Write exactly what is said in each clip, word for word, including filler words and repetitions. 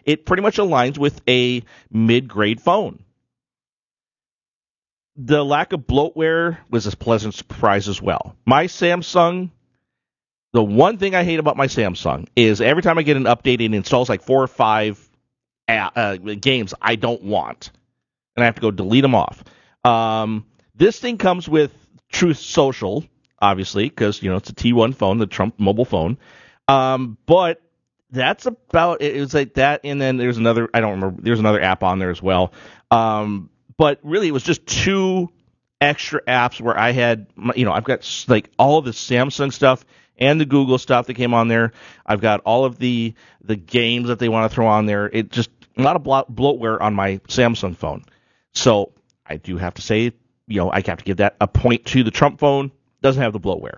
it pretty much aligns with a mid-grade phone. The lack of bloatware was a pleasant surprise as well. My Samsung, the one thing I hate about my Samsung is every time I get an update, it installs like four or five uh, games I don't want, and I have to go delete them off. Um, this thing comes with Truth Social, obviously, because you know it's a T one phone, the Trump mobile phone. Um, but that's about it. It was like that, and then there's another. I don't remember. There's another app on there as well. Um, But really, it was just two extra apps where I had, you know, I've got like all of the Samsung stuff and the Google stuff that came on there. I've got all of the the games that they want to throw on there. It just a lot of bloatware on my Samsung phone. So I do have to say, you know, I have to give that a point to the Trump phone. Doesn't have the bloatware.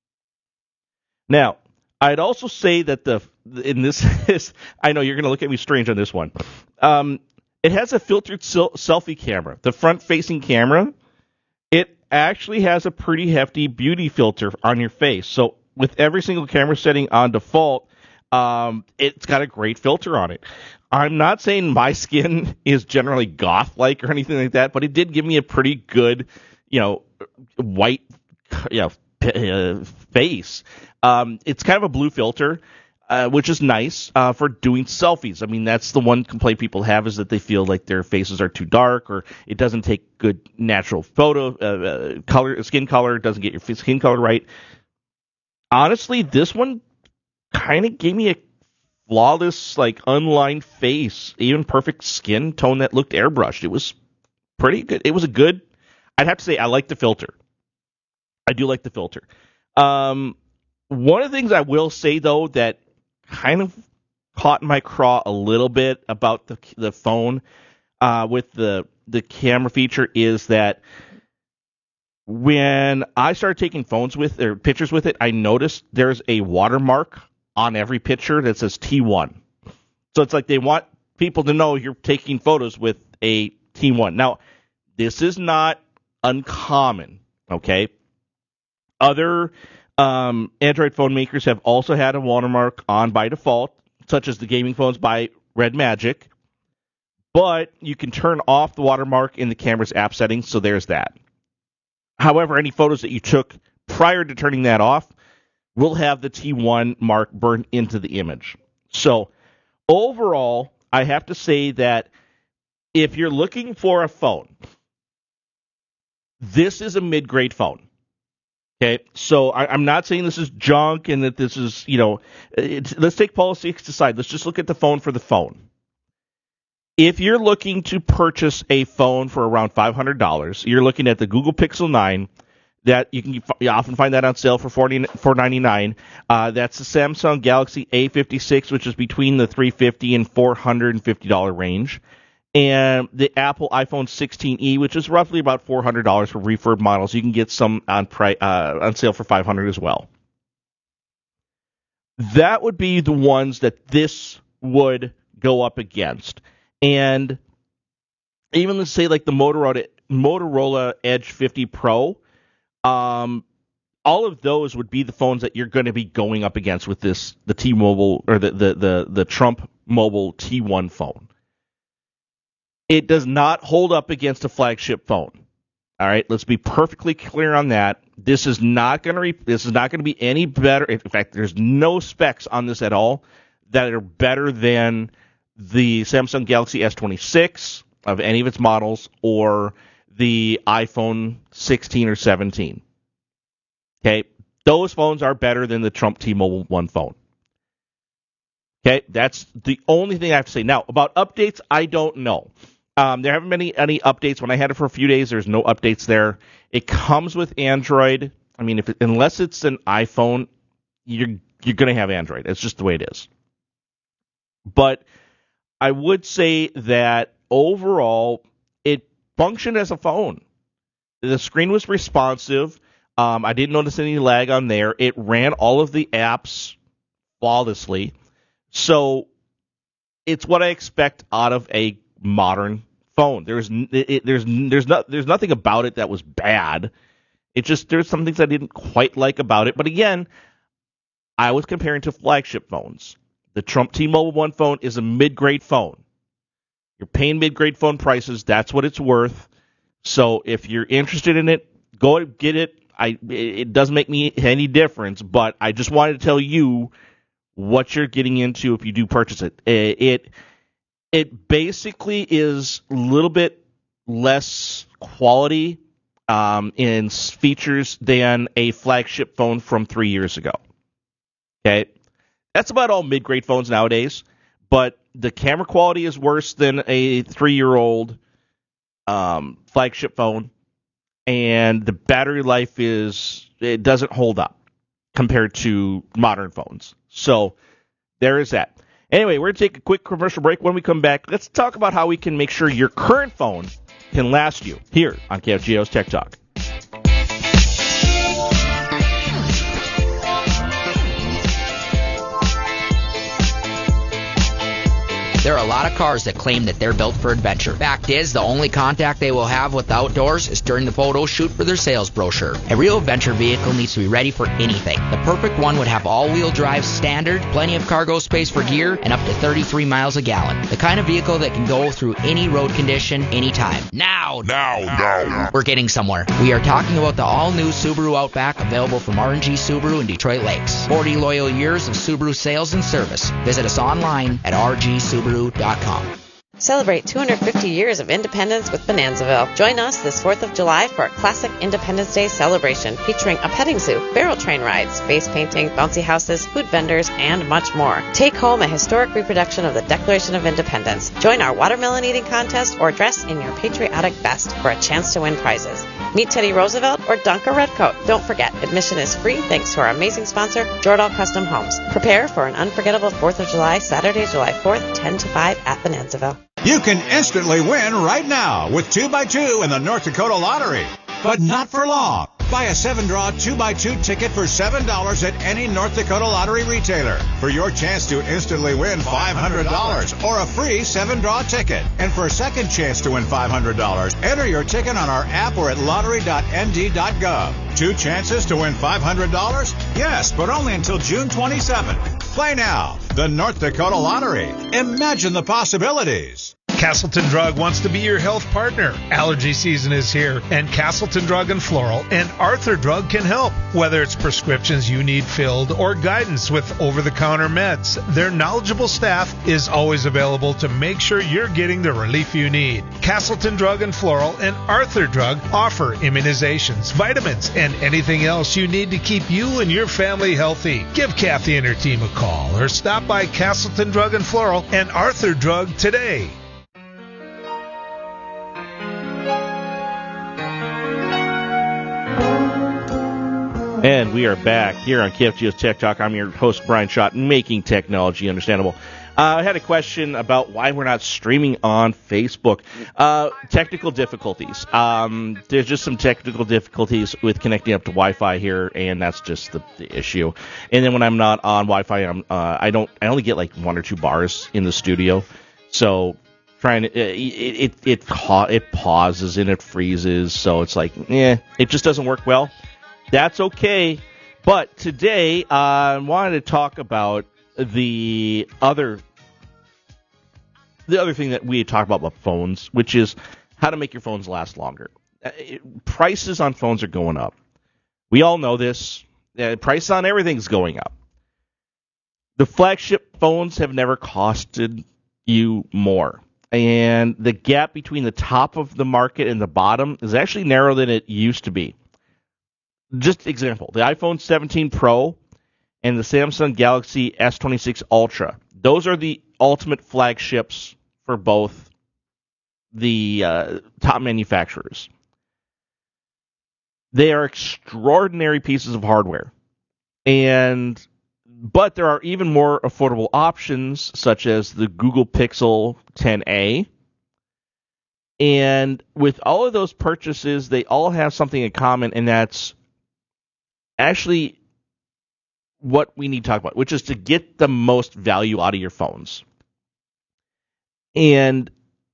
Now, I'd also say that the in this is, I know you're going to look at me strange on this one. Um, It has a filtered sil- selfie camera. The front-facing camera, it actually has a pretty hefty beauty filter on your face. So with every single camera setting on default, um, it's got a great filter on it. I'm not saying my skin is generally goth-like or anything like that, but it did give me a pretty good, you know, white, you know, p- uh, face. Um, it's kind of a blue filter. Uh, which is nice uh, for doing selfies. I mean, that's the one complaint people have is that they feel like their faces are too dark or it doesn't take good natural photo uh, uh, color, skin color, it doesn't get your skin color right. Honestly, this one kind of gave me a flawless, like, unlined face, even perfect skin tone that looked airbrushed. It was pretty good. It was a good, I'd have to say, I like the filter. I do like the filter. Um, one of the things I will say, though, that kind of caught my craw a little bit about the the phone uh, with the the camera feature is that when I started taking phones with or pictures with it, I noticed there's a watermark on every picture that says T one. So it's like they want people to know you're taking photos with a T one. Now, this is not uncommon, okay? Other Um, Android phone makers have also had a watermark on by default, such as the gaming phones by Red Magic, but you can turn off the watermark in the camera's app settings, so there's that. However, any photos that you took prior to turning that off will have the T one mark burned into the image. So overall, I have to say that if you're looking for a phone, this is a mid-grade phone. Okay, so I, I'm not saying this is junk and that this is, you know, it's, let's take politics aside. Let's just look at the phone for the phone. If you're looking to purchase a phone for around five hundred dollars, you're looking at the Google Pixel nine. That you can you often find that on sale for four ninety-nine. Uh, that's the Samsung Galaxy A fifty-six, which is between the three hundred fifty dollars and four hundred fifty dollars range. And the Apple iPhone sixteen e, which is roughly about four hundred dollars for refurb models. You can get some on pri- uh, on sale for five hundred dollars as well. That would be the ones that this would go up against. And even let's say like the Motorola Motorola Edge fifty Pro, um, all of those would be the phones that you're going to be going up against with this, the T-Mobile or the the the, the Trump Mobile T one phone. It does not hold up against a flagship phone. All right, let's be perfectly clear on that. This is not going to re- this is not going to be any better. In fact, there's no specs on this at all that are better than the Samsung Galaxy S twenty-six of any of its models or the iPhone sixteen or seventeen. Okay, those phones are better than the Trump T-Mobile one phone. Okay, that's the only thing I have to say. Now, about updates, I don't know. Um, there haven't been any, any updates. When I had it for a few days, there's no updates there. It comes with Android. I mean, if it, unless it's an iPhone, you're you're going to have Android. It's just the way it is. But I would say that overall, it functioned as a phone. The screen was responsive. Um, I didn't notice any lag on there. It ran all of the apps flawlessly. So it's what I expect out of a modern phone. There's it, there's there's not there's nothing about it that was bad. It just there's some things I didn't quite like about it. But again, I was comparing to flagship phones. The The Trump T-Mobile One phone is a mid-grade phone. You're paying mid-grade phone prices. That's what it's worth. So if you're interested in it, go get it. I it doesn't make me any difference, but I just wanted to tell you what you're getting into if you do purchase it. It it basically is a little bit less quality um, in features than a flagship phone from three years ago. Okay, that's about all mid-grade phones nowadays. But the camera quality is worse than a three-year-old um, flagship phone. And the battery life is, it doesn't hold up compared to modern phones. So there is that. Anyway, we're going to take a quick commercial break. When we come back, let's talk about how we can make sure your current phone can last you here on K F G O's Tech Talk. There are a lot of cars that claim that they're built for adventure. Fact is, the only contact they will have with the outdoors is during the photo shoot for their sales brochure. A real adventure vehicle needs to be ready for anything. The perfect one would have all-wheel drive standard, plenty of cargo space for gear, and up to thirty-three miles a gallon. The kind of vehicle that can go through any road condition, anytime. Now! Now! Now! We're getting somewhere. We are talking about the all-new Subaru Outback, available from R and G Subaru in Detroit Lakes. forty loyal years of Subaru sales and service. Visit us online at r g subaru dot com. Celebrate two hundred fifty years of independence with Bonanzaville. Join us this fourth of July for a classic Independence Day celebration featuring a petting zoo, barrel train rides, face painting, bouncy houses, food vendors, and much more. Take home a historic reproduction of the Declaration of Independence. Join our watermelon eating contest or dress in your patriotic best for a chance to win prizes. Meet Teddy Roosevelt or dunk a redcoat. Don't forget, admission is free thanks to our amazing sponsor, Jordahl Custom Homes. Prepare for an unforgettable fourth of July, Saturday, July fourth, ten to five at Bonanzaville. You can instantly win right now with two by two in the North Dakota Lottery. But not for long. Buy a seven-draw two by two ticket for seven dollars at any North Dakota Lottery retailer for your chance to instantly win five hundred dollars or a free seven-draw ticket. And for a second chance to win five hundred dollars, enter your ticket on our app or at lottery dot n d dot gov. Two chances to win five hundred dollars? Yes, but only until June twenty-seventh. Play now. The North Dakota Lottery. Imagine the possibilities. Castleton Drug wants to be your health partner. Allergy season is here, and Castleton Drug and Floral and Arthur Drug can help. Whether it's prescriptions you need filled or guidance with over-the-counter meds, their knowledgeable staff is always available to make sure you're getting the relief you need. Castleton Drug and Floral and Arthur Drug offer immunizations, vitamins, and anything else you need to keep you and your family healthy. Give Kathy and her team a call or stop by Castleton Drug and Floral and Arthur Drug today. And we are back here on K F G O's Tech Talk. I'm your host, Brian Schott, making technology understandable. Uh, I had a question about why we're not streaming on Facebook. Uh, technical difficulties. Um, there's just some technical difficulties with connecting up to Wi-Fi here, and that's just the, the issue. And then when I'm not on Wi-Fi, I'm, uh, I don't. I only get like one or two bars in the studio, so trying to it it it, it, it pauses and it freezes, so it's like, eh, it just doesn't work well. That's okay, but today uh, I wanted to talk about the other the other thing that we talked about about phones, which is how to make your phones last longer. Uh, it, prices on phones are going up. We all know this. Uh, prices on everything's going up. The flagship phones have never costed you more, and the gap between the top of the market and the bottom is actually narrower than it used to be. Just example, the iPhone seventeen Pro and the Samsung Galaxy S twenty-six Ultra. Those are the ultimate flagships for both the uh, top manufacturers. They are extraordinary pieces of hardware. And but there are even more affordable options, such as the Google Pixel ten A. And with all of those purchases, they all have something in common, and that's actually what we need to talk about, which is to get the most value out of your phones. And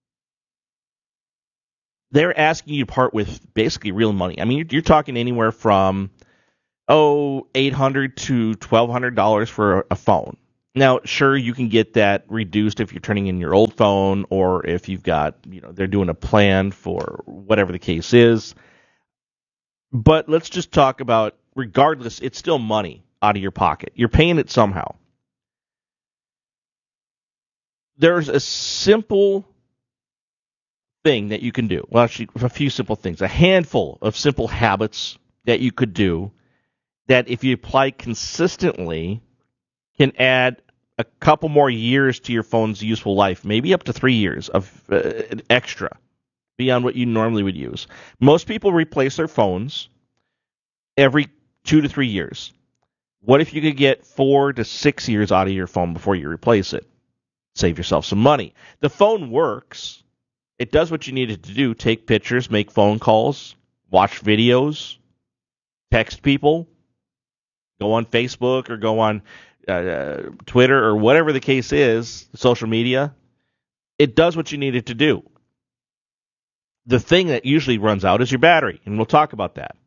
they're asking you to part with basically real money. I mean, you're, you're talking anywhere from, oh, eight hundred dollars to twelve hundred dollars for a phone. Now, sure, you can get that reduced if you're turning in your old phone or if you've got, you know, they're doing a plan for whatever the case is. But let's just talk about, regardless, it's still money out of your pocket. You're paying it somehow. There's a simple thing that you can do. Well, actually, a few simple things. A handful of simple habits that you could do that if you apply consistently can add a couple more years to your phone's useful life, maybe up to three years of uh, extra beyond what you normally would use. Most people replace their phones every two to three years. What if you could get four to six years out of your phone before you replace it? Save yourself some money. The phone works. It does what you need it to do. Take pictures, make phone calls, watch videos, text people, go on Facebook or go on uh, Twitter or whatever the case is, social media. It does what you need it to do. The thing that usually runs out is your battery, and we'll talk about that.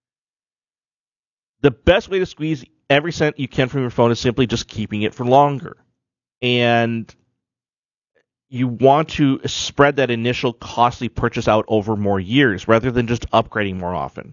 The best way to squeeze every cent you can from your phone is simply just keeping it for longer. And you want to spread that initial costly purchase out over more years rather than just upgrading more often.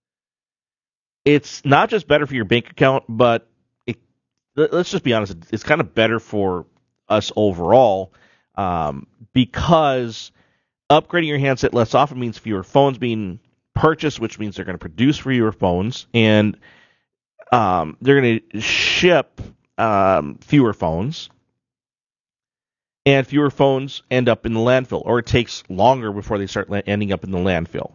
It's not just better for your bank account, but it, let's just be honest, it's kind of better for us overall um, because upgrading your handset less often means fewer phones being purchased, which means they're going to produce fewer phones, and um, they're going to ship um, fewer phones. And fewer phones end up in the landfill, or it takes longer before they start ending up in the landfill.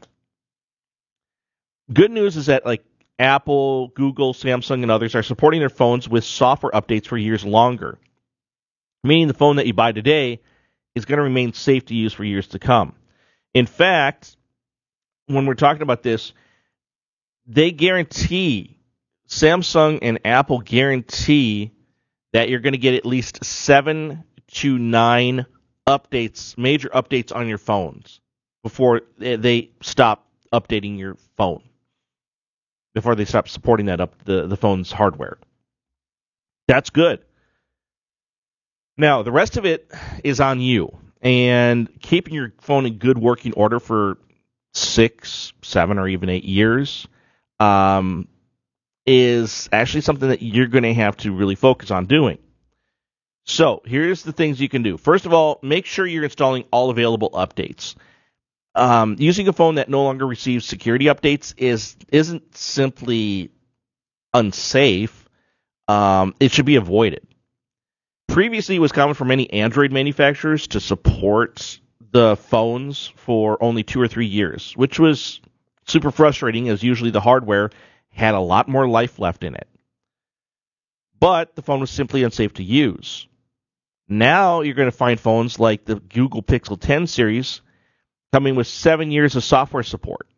Good news is that like Apple, Google, Samsung, and others are supporting their phones with software updates for years longer, meaning the phone that you buy today is going to remain safe to use for years to come. In fact, when we're talking about this, they guarantee, Samsung and Apple guarantee that you're going to get at least seven to nine updates, major updates on your phones before they stop updating your phone, before they stop supporting that up the, the phone's hardware. That's good. Now, the rest of it is on you. And keeping your phone in good working order for six, seven, or even eight years um, is actually something that you're going to have to really focus on doing. So here's the things you can do. First of all, make sure you're installing all available updates. Um, using a phone that no longer receives security updates is, isn't simply unsafe. Um, it should be avoided. Previously, it was common for many Android manufacturers to support the phones for only two or three years, which was super frustrating as usually the hardware had a lot more life left in it. But the phone was simply unsafe to use. Now you're going to find phones like the Google Pixel ten series coming with seven years of software support.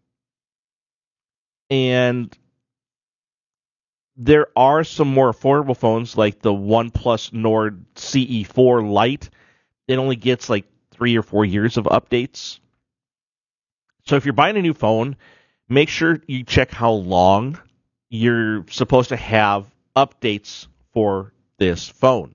And there are some more affordable phones like the OnePlus Nord C E four Lite. It only gets like three or four years of updates. So if you're buying a new phone, make sure you check how long you're supposed to have updates for this phone.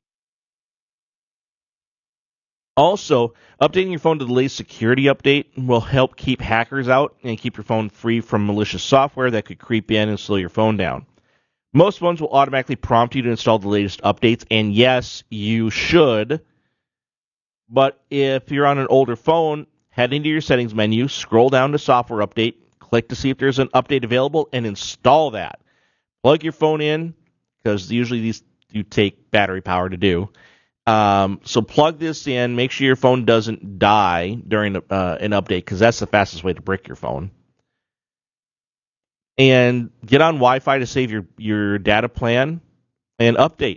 Also, updating your phone to the latest security update will help keep hackers out and keep your phone free from malicious software that could creep in and slow your phone down. Most phones will automatically prompt you to install the latest updates, and yes, you should. But if you're on an older phone, head into your settings menu, scroll down to software update, click to see if there's an update available, and install that. Plug your phone in, because usually these do take battery power to do. Um, so plug this in, make sure your phone doesn't die during uh, an update, because that's the fastest way to brick your phone. And get on Wi-Fi to save your, your data plan and update.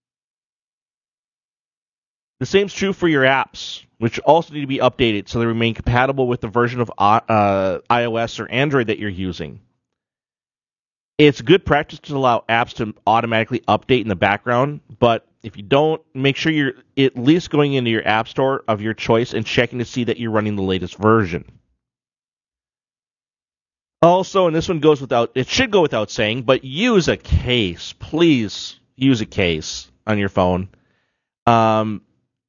The same is true for your apps, which also need to be updated so they remain compatible with the version of uh, iOS or Android that you're using. It's good practice to allow apps to automatically update in the background, but if you don't, make sure you're at least going into your app store of your choice and checking to see that you're running the latest version. Also, and this one goes without, it should go without saying, but use a case. Please use a case on your phone. Um,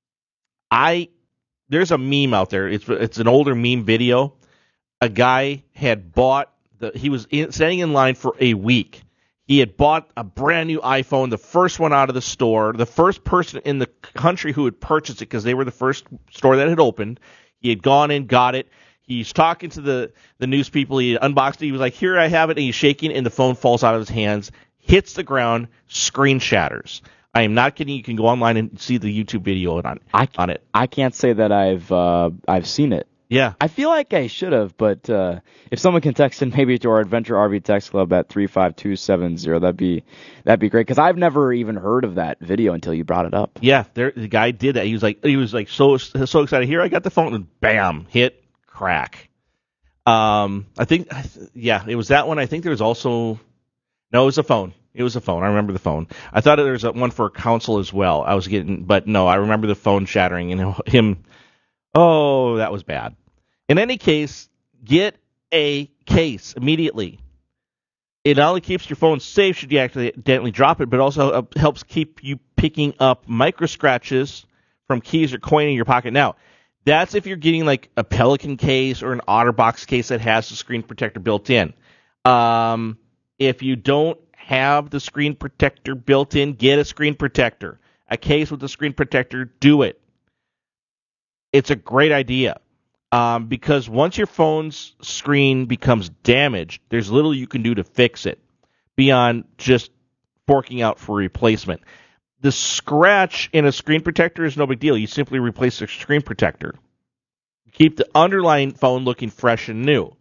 I there's a meme out there. It's it's an older meme video. A guy had bought the he was in, standing in line for a week. He had bought a brand new iPhone, the first one out of the store, the first person in the country who had purchased it because they were the first store that had opened. He had gone in, got it. He's talking to the, the news people. He unboxed it. He was like, here I have it. And he's shaking, and the phone falls out of his hands, hits the ground, screen shatters. I am not kidding. You can go online and see the YouTube video on, I, on it. I can't say that I've uh, I've seen it. Yeah. I feel like I should have, but uh, if someone can text in maybe to our Adventure R V Text Club at three five two seven zero, that'd be that'd be great, because I've never even heard of that video until you brought it up. Yeah, there, the guy did that. He was like, he was like so so excited. Here, I got the phone, and bam, hit, crack. Um, I think, yeah, it was that one. I think there was also, no, it was a phone. It was a phone. I remember the phone. I thought there was a, one for a console as well. I was getting, but no, I remember the phone shattering and him. Oh, that was bad. In any case, get a case immediately. It not only keeps your phone safe should you accidentally drop it, but also helps keep you picking up micro scratches from keys or coin in your pocket. Now, that's if you're getting like a Pelican case or an OtterBox case that has the screen protector built in. Um, if you don't have the screen protector built in, get a screen protector. A case with a screen protector, do it. It's a great idea. Um, because once your phone's screen becomes damaged, there's little you can do to fix it beyond just forking out for replacement. The scratch in a screen protector is no big deal. You simply replace the screen protector. Keep the underlying phone looking fresh and new.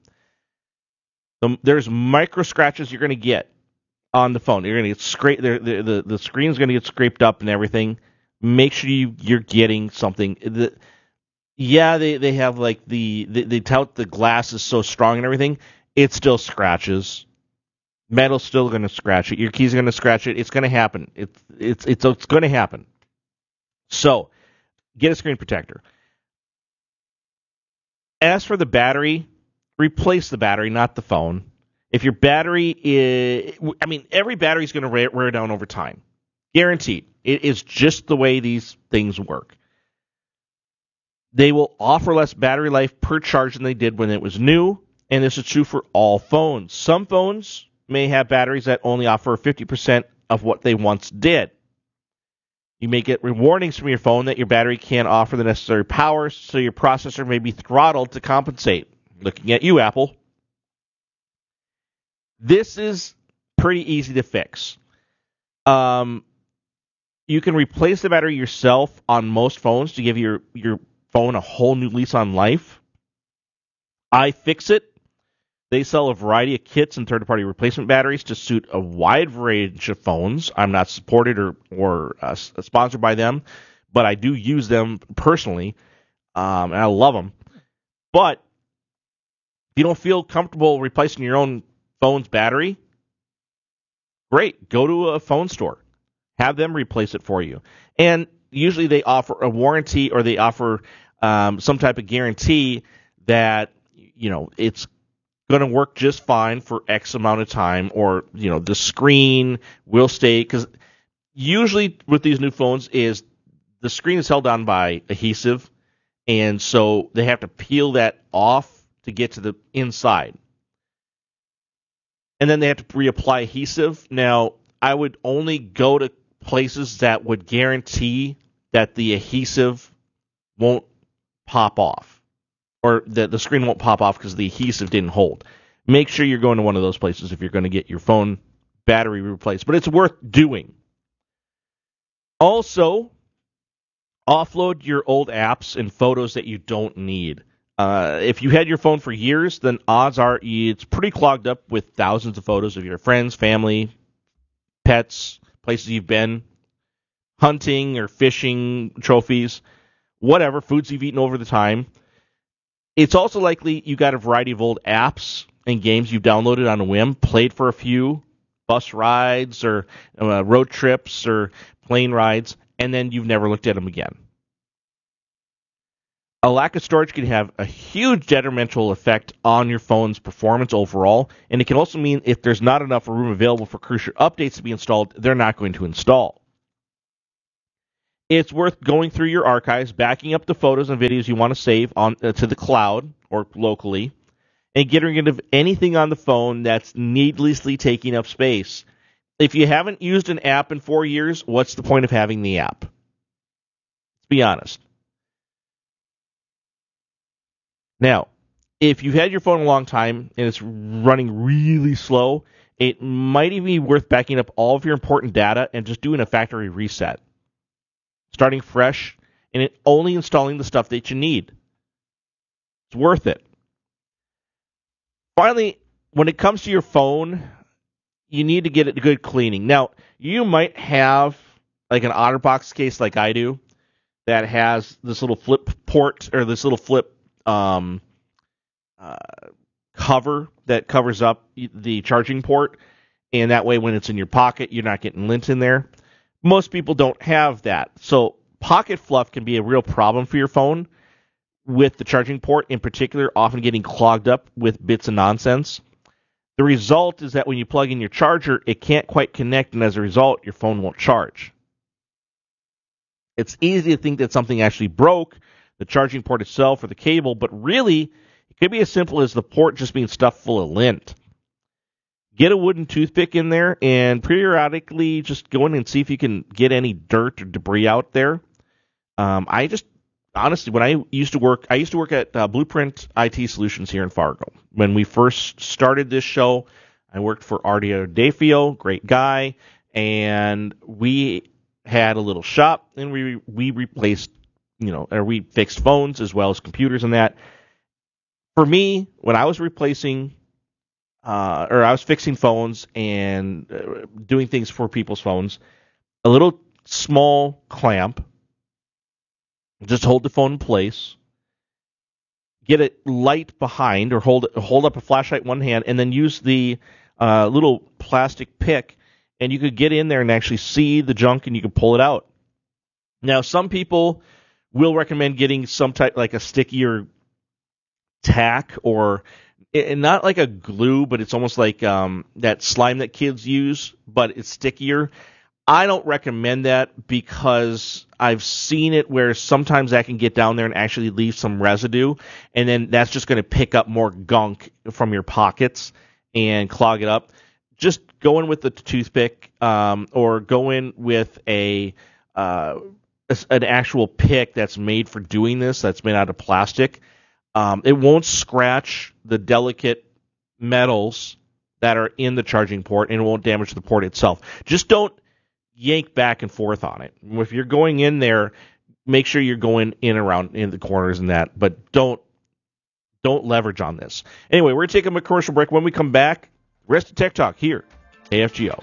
The, there's micro scratches you're going to get on the phone. You're going to get scraped. The, the, the, the screen's going to get scraped up and everything. Make sure you, you're getting something. The, yeah, they, they have like the, they, they tout the glass is so strong and everything. It still scratches. Metal's still going to scratch it. Your keys are going to scratch it. It's going to happen. It's it's it's it's going to happen. So, get a screen protector. As for the battery, replace the battery, not the phone. If your battery is, I mean, every battery is going to wear, wear down over time, guaranteed. It is just the way these things work. They will offer less battery life per charge than they did when it was new, and this is true for all phones. Some phones may have batteries that only offer fifty percent of what they once did. You may get warnings from your phone that your battery can't offer the necessary power, so your processor may be throttled to compensate. Looking at you, Apple. This is pretty easy to fix. Um, you can replace the battery yourself on most phones to give your, your phone a whole new lease on life. iFixit. They sell a variety of kits and third-party replacement batteries to suit a wide range of phones. I'm not supported or, or uh, sponsored by them, but I do use them personally, um, and I love them. But if you don't feel comfortable replacing your own phone's battery, great. Go to a phone store. Have them replace it for you. And usually they offer a warranty or they offer um, some type of guarantee that, you know, it's going to work just fine for X amount of time, or, you know, the screen will stay, because usually with these new phones is the screen is held on by adhesive, and so they have to peel that off to get to the inside. And then they have to reapply adhesive. Now, I would only go to places that would guarantee that the adhesive won't pop off, or that the screen won't pop off because the adhesive didn't hold. Make sure you're going to one of those places if you're going to get your phone battery replaced. But it's worth doing. Also, offload your old apps and photos that you don't need. Uh, if you had your phone for years, then odds are it's pretty clogged up with thousands of photos of your friends, family, pets, places you've been, hunting or fishing, trophies, whatever, foods you've eaten over the time. It's also likely you got a variety of old apps and games you've downloaded on a whim, played for a few, bus rides or uh, road trips or plane rides, and then you've never looked at them again. A lack of storage can have a huge detrimental effect on your phone's performance overall, and it can also mean if there's not enough room available for crucial updates to be installed, they're not going to install. it's worth going through your archives, backing up the photos and videos you want to save on uh, to the cloud or locally, and getting rid of anything on the phone that's needlessly taking up space. If you haven't used an app in four years, what's the point of having the app? Let's be honest. Now, if you've had your phone a long time and it's running really slow, it might even be worth backing up all of your important data and just doing a factory reset. Starting fresh and it only installing the stuff that you need. It's worth it. Finally, when it comes to your phone, you need to get it good cleaning. Now, you might have like an OtterBox case like I do that has this little flip port or this little flip um, uh, cover that covers up the charging port, and that way when it's in your pocket, you're not getting lint in there. Most people don't have that. So pocket fluff can be a real problem for your phone, with the charging port in particular often getting clogged up with bits of nonsense. The result is that when you plug in your charger, it can't quite connect, and as a result, your phone won't charge. It's easy to think that something actually broke, the charging port itself or the cable, but really, it could be as simple as the port just being stuffed full of lint. Get a wooden toothpick in there and periodically just go in and see if you can get any dirt or debris out there. Um, I just, honestly, when I used to work, I used to work at uh, Blueprint I T Solutions here in Fargo. When we first started this show, I worked for Ardio Defio, great guy, and we had a little shop, and we we replaced, you know, or we fixed phones as well as computers and that. For me, when I was replacing Uh, or I was fixing phones and uh, doing things for people's phones, a little small clamp, just hold the phone in place, get it light behind, or hold hold up a flashlight in one hand, and then use the uh, little plastic pick, and you could get in there and actually see the junk, and you could pull it out. Now, some people will recommend getting some type, like a stickier tack, or and not like a glue, but it's almost like um, that slime that kids use, but it's stickier. I don't recommend that because I've seen it where sometimes that can get down there and actually leave some residue, and then that's just going to pick up more gunk from your pockets and clog it up. Just go in with the toothpick, um, or go in with a uh, an actual pick that's made for doing this, that's made out of plastic. Um, it won't scratch the delicate metals that are in the charging port, and it won't damage the port itself. Just don't yank back and forth on it. If you're going in there, make sure you're going in around in the corners and that, but don't don't leverage on this. Anyway, we're taking a commercial break. When we come back, rest of Tech Talk here, A F G O.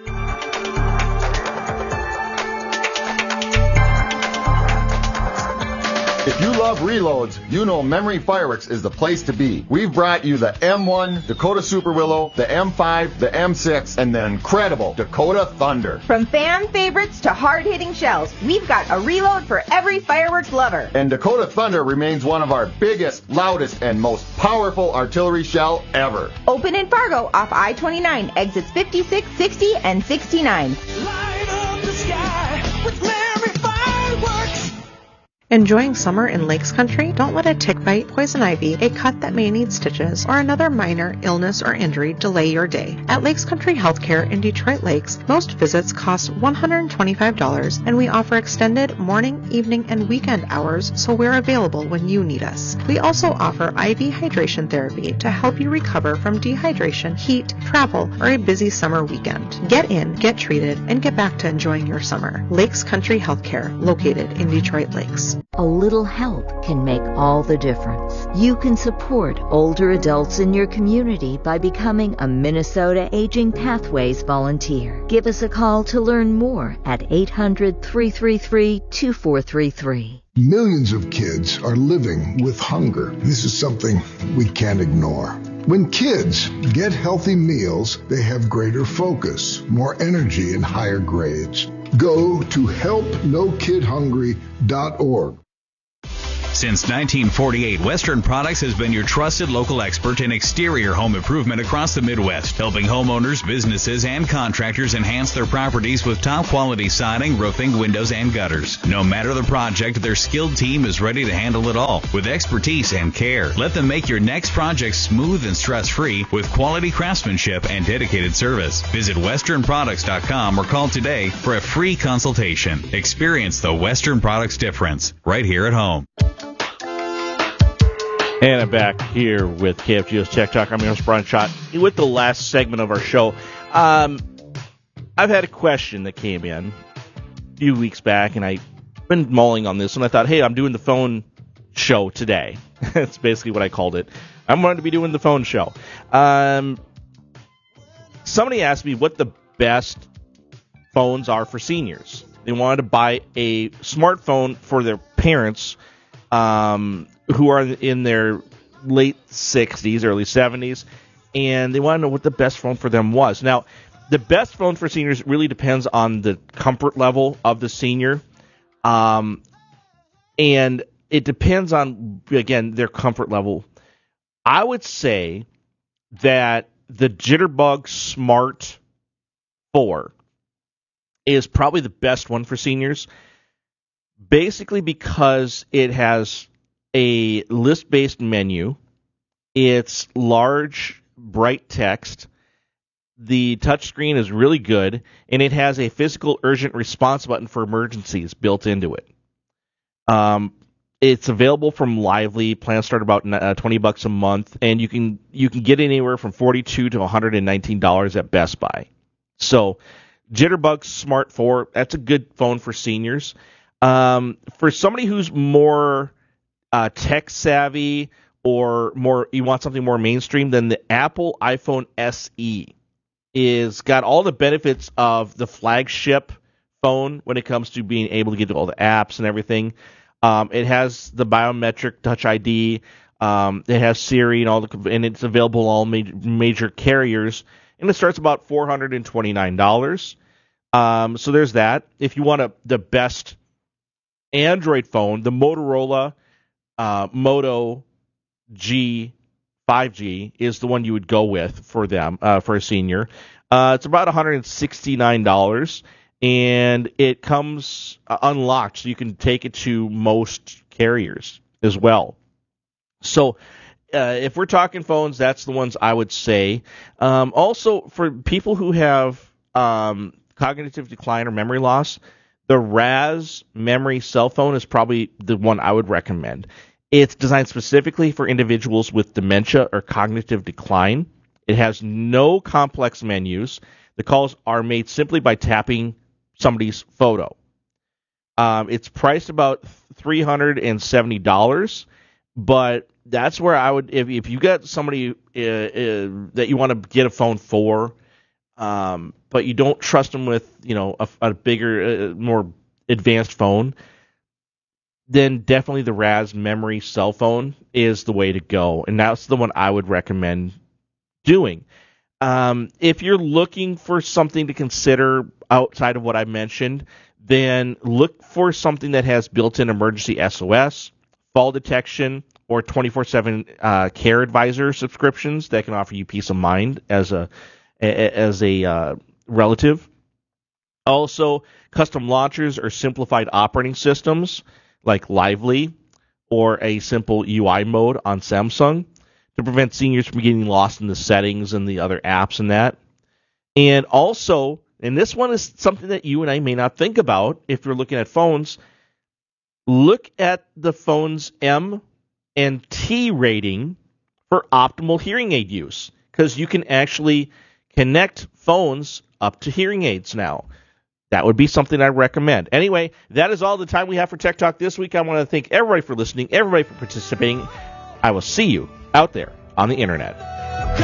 If you love reloads, you know Memory Fireworks is the place to be. We've brought you the M one, Dakota Super Willow, the M five, the M six, and the incredible Dakota Thunder. From fan favorites to hard-hitting shells, we've got a reload for every fireworks lover. And Dakota Thunder remains one of our biggest, loudest, and most powerful artillery shell ever. Open in Fargo off I twenty-nine, exits fifty-six, sixty, and sixty-nine. Light up the sky with Memory Fireworks. Enjoying summer in Lakes Country? Don't let a tick bite, poison ivy, a cut that may need stitches, or another minor illness or injury delay your day. At Lakes Country Healthcare in Detroit Lakes, most visits cost one hundred twenty-five dollars, and we offer extended morning, evening, and weekend hours, so we're available when you need us. We also offer I V hydration therapy to help you recover from dehydration, heat, travel, or a busy summer weekend. Get in, get treated, and get back to enjoying your summer. Lakes Country Healthcare, located in Detroit Lakes. A little help can make all the difference. You can support older adults in your community by becoming a Minnesota Aging Pathways volunteer. Give us a call to learn more at eight hundred, three three three, two four three three. Millions of kids are living with hunger. This is something we can't ignore. When kids get healthy meals, they have greater focus, more energy, and higher grades. Go to help no kid hungry dot org. Since nineteen forty-eight, Western Products has been your trusted local expert in exterior home improvement across the Midwest, helping homeowners, businesses, and contractors enhance their properties with top-quality siding, roofing, windows, and gutters. No matter the project, their skilled team is ready to handle it all with expertise and care. Let them make your next project smooth and stress-free with quality craftsmanship and dedicated service. Visit western products dot com or call today for a free consultation. Experience the Western Products difference right here at home. And I'm back here with K F G O's Tech Talk. I'm your host, Brian Schott, with the last segment of our show. Um, I've had a question that came in a few weeks back, and I've been mulling on this, and I thought, hey, I'm doing the phone show today. That's basically what I called it. I'm going to be doing the phone show. Um, somebody asked me what the best phones are for seniors. They wanted to buy a smartphone for their parents um, who are in their late sixties, early seventies, and they want to know what the best phone for them was. Now, the best phone for seniors really depends on the comfort level of the senior, um, and it depends on, again, their comfort level. I would say that the Jitterbug Smart four is probably the best one for seniors, basically because it has a list-based menu. It's large, bright text. The touchscreen is really good, and it has a physical urgent response button for emergencies built into it. Um, it's available from Lively. Plans start about uh, twenty bucks a month, and you can you can get it anywhere from forty-two to one hundred nineteen dollars at Best Buy. So, Jitterbug Smart four, that's a good phone for seniors. Um, for somebody who's more uh, tech savvy or more, you want something more mainstream, then the Apple iPhone S E is got all the benefits of the flagship phone when it comes to being able to get all the apps and everything. Um, it has the biometric Touch I D. Um, it has Siri and all the, and it's available on all major, major carriers. And it starts about four hundred twenty-nine dollars. Um, so there's that. If you want a, the best Android phone, the Motorola uh, Moto G five G is the one you would go with for them, uh, for a senior. Uh, it's about one hundred sixty-nine dollars, and it comes uh, unlocked, so you can take it to most carriers as well. So Uh, if we're talking phones, that's the ones I would say. Um, also, for people who have um, cognitive decline or memory loss, the Raz Memory cell phone is probably the one I would recommend. It's designed specifically for individuals with dementia or cognitive decline. It has no complex menus. The calls are made simply by tapping somebody's photo. Um, it's priced about three hundred seventy dollars, but that's where I would, if if you got somebody uh, uh, that you want to get a phone for, um, but you don't trust them with, you know, a, a bigger, uh, more advanced phone, then definitely the Raz Memory cell phone is the way to go, and that's the one I would recommend doing. Um, if you're looking for something to consider outside of what I mentioned, then look for something that has built-in emergency S O S, fall detection, or twenty-four seven uh, Care Advisor subscriptions that can offer you peace of mind as a as a uh, relative. Also, custom launchers or simplified operating systems like Lively or a simple U I mode on Samsung to prevent seniors from getting lost in the settings and the other apps and that. And also, and this one is something that you and I may not think about if you're looking at phones, look at the phone's M and T rating for optimal hearing aid use, because you can actually connect phones up to hearing aids now. That would be something I recommend. Anyway, that is all the time we have for Tech Talk this week. I want to thank everybody for listening, everybody for participating. I will see you out there on the internet.